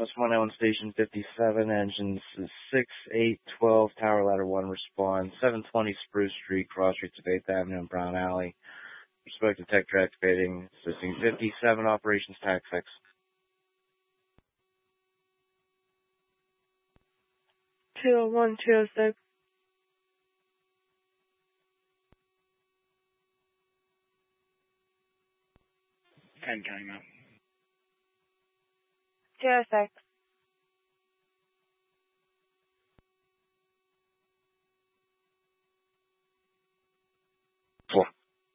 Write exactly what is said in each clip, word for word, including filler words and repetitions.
West one Island Station fifty-seven, engines six, eight, twelve, Tower Ladder one respond, seven twenty Spruce Street, cross streets of eighth Avenue and Brown Alley. Respect detector activating, assisting fifty-seven, operations tax six. two oh one, two oh six. ten coming up. two oh six. Four.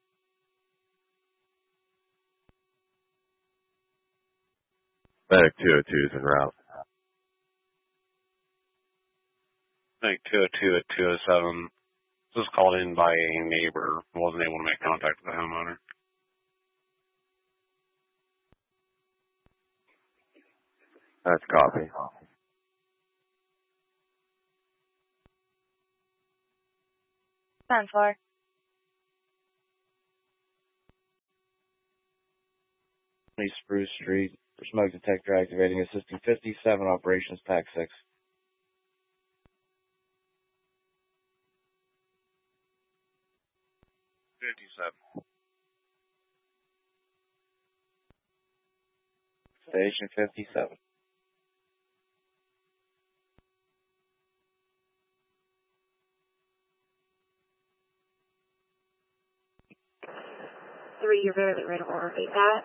Medic two oh two is en route. Medic two oh two at two oh seven. This was called in by a neighbor who wasn't able to make contact with the homeowner. That's copy. ten four. Spruce Street, smoke detector activating, assisting fifty-seven, operations tax six. fifty-seven. Station fifty-seven. Three, you're very ready to repeat that.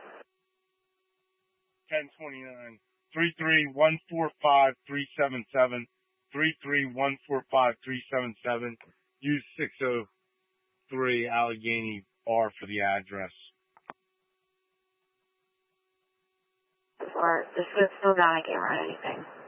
ten twenty-nine. three three one four five three seven seven. three three one four five three seven seven. Use six oh three Allegheny R for the address. Or the scope still got, I can't write anything.